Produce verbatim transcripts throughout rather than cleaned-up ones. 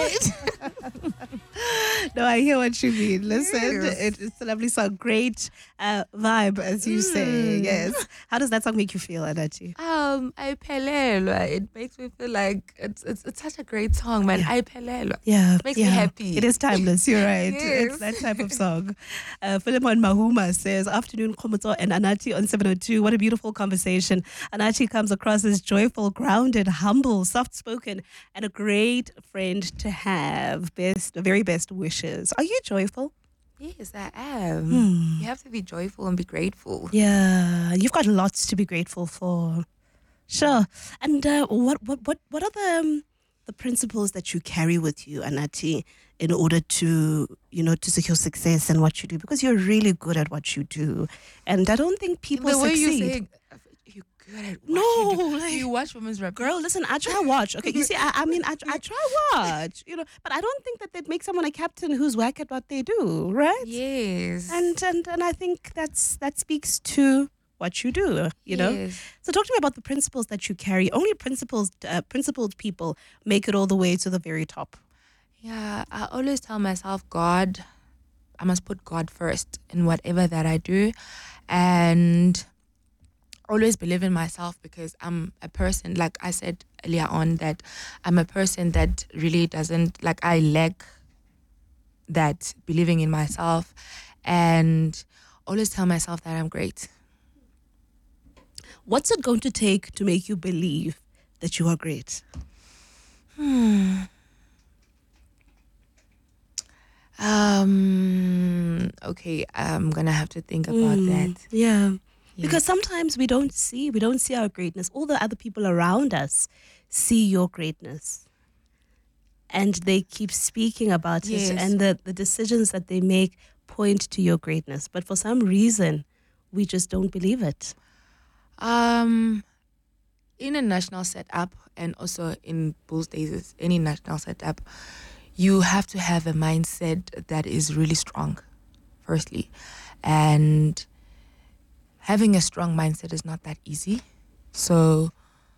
right? No, I hear what you mean. Listen, Yes. it, it's a lovely song. Great uh, vibe, as you say. Mm. Yes. How does that song make you feel, Anachi? Um, Ayiphelelwa. It makes me feel like it's it's, it's such a great song, man. Yeah. Ayiphelelwa. Yeah. It makes yeah. me happy. It is timeless. You're right. Yes. It's that type of song. Uh, Philemon Mahuma says, Afternoon, Komoto and Anachi on seven oh two. What a beautiful conversation. Anachi comes across as joyful, grounded, humble, soft spoken, and a great friend to have. Best, very best wishes. Are you joyful? Yes, I am. Hmm. You have to be joyful and be grateful. Yeah, you've got lots to be grateful for. Sure. And uh, what, what, what, what are the um, the principles that you carry with you, Anati, in order to, you know, to secure success in what you do? Because you're really good at what you do, and I don't think people the way succeed. you saying, you're good at what No, you do. like- Do you watch women's rap? Girl, listen, I try watch. Okay, you see, I, I mean, I, I try watch, you know, but I don't think that they'd make someone a captain who's whack at what they do, right? Yes. And and and I think that's that speaks to what you do, you know. Yes. So talk to me about the principles that you carry. Only principles, uh, principled people make it all the way to the very top. Yeah, I always tell myself, God, I must put God first in whatever that I do, and always believe in myself, because I'm a person, like I said earlier on, that I'm a person that really doesn't, like I lack that believing in myself, and always tell myself that I'm great. What's it going to take to make you believe that you are great? Hmm. Um. Okay, I'm gonna have to think about Mm, that. Yeah. Yeah. Because sometimes we don't see, we don't see our greatness. All the other people around us see your greatness. And they keep speaking about Yes. it. And the, the decisions that they make point to your greatness. But for some reason, we just don't believe it. Um, in a national setup, and also in Bulls Days, any national setup, you have to have a mindset that is really strong, firstly. And having a strong mindset is not that easy. So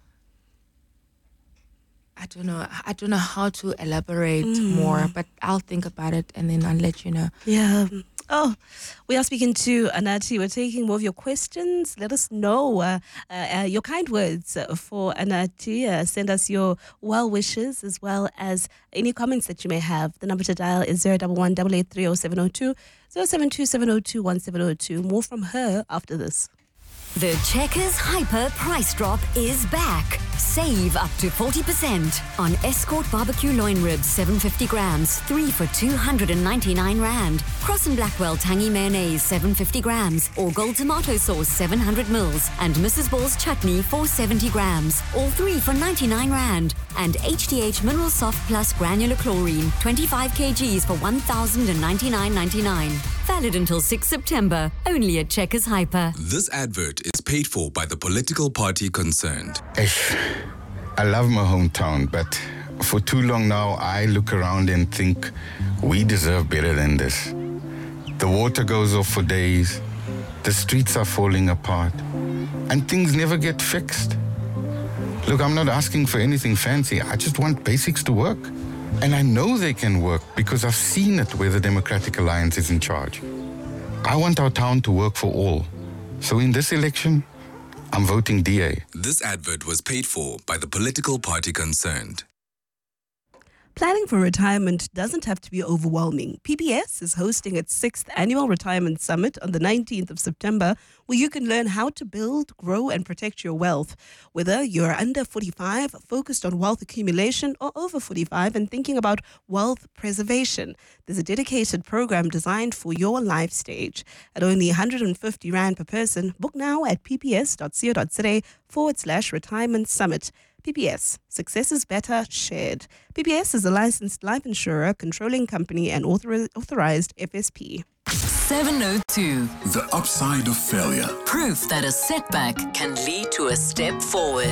I don't know. I don't know how to elaborate more, but I'll think about it and then I'll let you know. Yeah. Oh, we are speaking to Anati. We're taking more of your questions. Let us know uh, uh, uh, your kind words uh, for Anati. Uh, send us your well wishes as well as any comments that you may have. The number to dial is zero one one, eight eight three, zero seven zero two, zero seven two seven zero two one seven zero two. More from her after this. The Checkers Hyper price drop is back. Save up to forty percent on Escort barbecue loin ribs, seven hundred fifty grams, three for two hundred ninety-nine rand. Cross and Blackwell tangy mayonnaise, seven hundred fifty grams, or gold tomato sauce, seven hundred mils, and Missus Ball's chutney, four hundred seventy grams, all three for ninety-nine rand. And H D H Mineral Soft Plus granular chlorine, twenty-five kilograms for one thousand ninety-nine ninety-nine. Valid until sixth September, only at Checkers Hyper. This advert is paid for by the political party concerned. Ish, I love my hometown, but for too long now, I look around and think we deserve better than this. The water goes off for days, the streets are falling apart, and things never get fixed. Look, I'm not asking for anything fancy. I just want basics to work. And I know they can work because I've seen it where the Democratic Alliance is in charge. I want our town to work for all. So in this election, I'm voting D A. This advert was paid for by the political party concerned. Planning for retirement doesn't have to be overwhelming. P P S is hosting its sixth annual retirement summit on the nineteenth of September, where you can learn how to build, grow, and protect your wealth. Whether you're under forty-five, focused on wealth accumulation, or over forty-five and thinking about wealth preservation, there's a dedicated program designed for your life stage. At only one hundred fifty rand per person, book now at pps.co.za forward slash retirement summit. P P S, success is better shared. P P S is a licensed life insurer, controlling company, and author- authorized F S P. seven oh two. The upside of failure. Proof that a setback can lead to a step forward.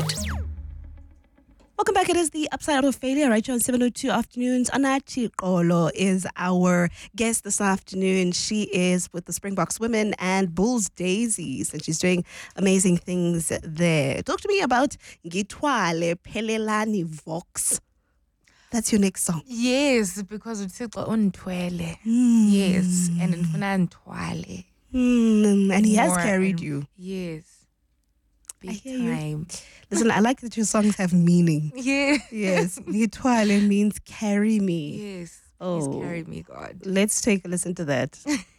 Welcome back. It is the Upside of Failure right here on seven oh two Afternoons. Anachi Qolo is our guest this afternoon. She is with the Springboks Women and Bulls Daisies, and she's doing amazing things there. Talk to me about Ngitwale Pelelani Vox. That's your next song. Yes, because uThixo undithwele. Mm. Yes, and ndifuna ndithwale. Mm, and he has More carried and- you. Yes. I Big hear you. time. Listen, I like that your songs have meaning. Yeah. Yes. Ngithwale means carry me. Yes. Please Oh. carry me, God. Let's take a listen to that.